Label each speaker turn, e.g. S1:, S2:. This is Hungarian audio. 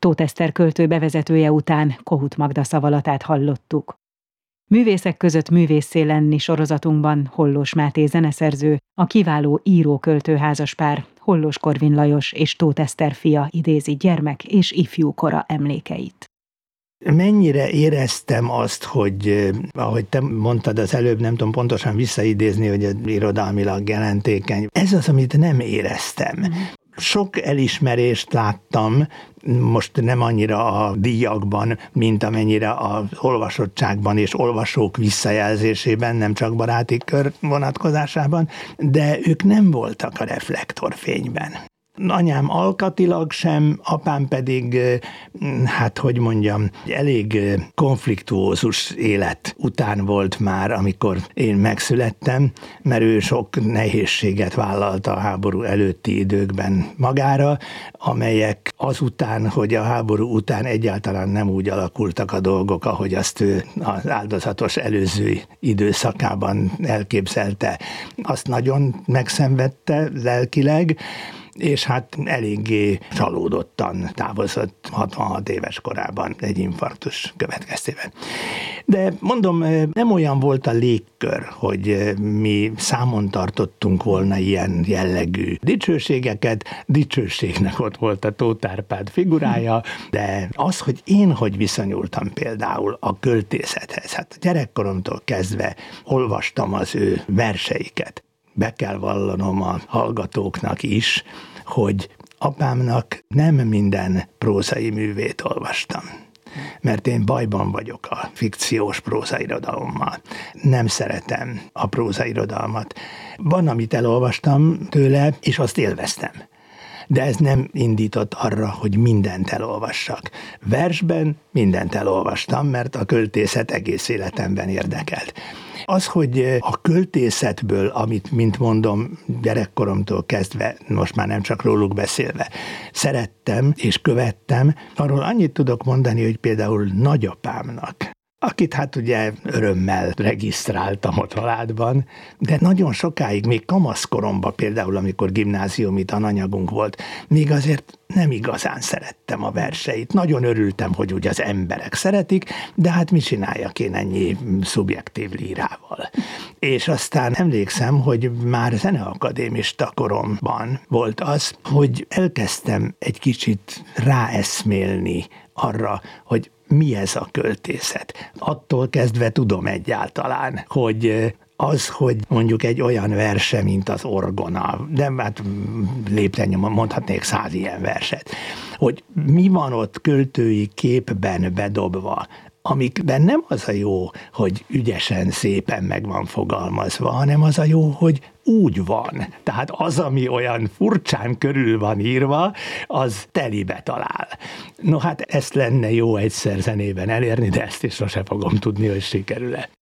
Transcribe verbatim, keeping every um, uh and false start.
S1: Tóth Eszter költő bevezetője után Kohut Magda szavalatát hallottuk. Művészek között művésszé lenni sorozatunkban Hollós Máté zeneszerző, a kiváló író-költő házaspár Hollós Korvin Lajos és Tóth Eszter fia idézi gyermek és ifjúkora emlékeit.
S2: Mennyire éreztem azt, hogy ahogy te mondtad az előbb, nem tudom pontosan visszaidézni, hogy az irodalmilag jelentékeny. Ez az, amit nem éreztem. Sok elismerést láttam, most nem annyira a díjakban, mint amennyire az olvasottságban és olvasók visszajelzésében, nem csak baráti kör vonatkozásában, de ők nem voltak a reflektorfényben. Anyám alkatilag sem, apám pedig, hát hogy mondjam, elég konfliktuózus élet után volt már, amikor én megszülettem, mert ő sok nehézséget vállalta a háború előtti időkben magára, amelyek azután, hogy a háború után egyáltalán nem úgy alakultak a dolgok, ahogy azt ő az áldozatos előző időszakában elképzelte. Azt nagyon megszenvedte lelkileg, és hát eléggé csalódottan távozott hatvanhat éves korában egy infarktus következtében. De mondom, nem olyan volt a légkör, hogy mi számon tartottunk volna ilyen jellegű dicsőségeket. Dicsőségnek ott volt a Tóth Árpád figurája, de az, hogy én hogy viszonyultam például a költészethez, hát gyerekkoromtól kezdve olvastam az ő verseiket. Be kell vallanom a hallgatóknak is, hogy apámnak nem minden prózai művét olvastam. Mert én bajban vagyok a fikciós prózairodalommal. Nem szeretem a prózairodalmat. Van, amit elolvastam tőle, és azt élveztem. De ez nem indított arra, hogy mindent elolvassak. Versben mindent elolvastam, mert a költészet egész életemben érdekelt. Az, hogy a költészetből, amit, mint mondom, gyerekkoromtól kezdve, most már nem csak róluk beszélve, szerettem és követtem, arról annyit tudok mondani, hogy például nagyapámnak, akit hát ugye örömmel regisztráltam a családban, de nagyon sokáig, még kamaszkoromban például, amikor gimnáziumi tananyagunk volt, még azért nem igazán szerettem a verseit. Nagyon örültem, hogy ugye az emberek szeretik, de hát mit csináljak én ennyi szubjektív lírával. És aztán emlékszem, hogy már zeneakadémista koromban volt az, hogy elkezdtem egy kicsit ráeszmélni arra, hogy mi ez a költészet. Attól kezdve tudom egyáltalán, hogy az, hogy mondjuk egy olyan verse, mint az Orgona, de hát lépten mondhatnék száz ilyen verset, hogy mi van ott költői képben bedobva, amikben nem az a jó, hogy ügyesen, szépen meg van fogalmazva, hanem az a jó, hogy úgy van. Tehát az, ami olyan furcsán körül van írva, az telibe talál. No hát ezt lenne jó egyszer zenében elérni, de ezt is sose fogom tudni, hogy sikerül-e.